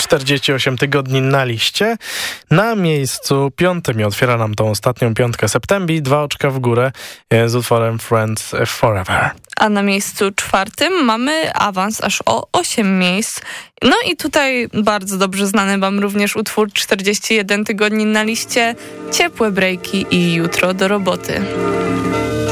48 tygodni na liście. Na miejscu 5 otwiera nam tą ostatnią piątkę September, 2 oczka w górę z utworem Friends Forever. A na miejscu 4 mamy awans aż o 8 miejsc. No i tutaj bardzo dobrze znany wam również utwór 41 tygodni na liście, Ciepłe breaki i Jutro do roboty.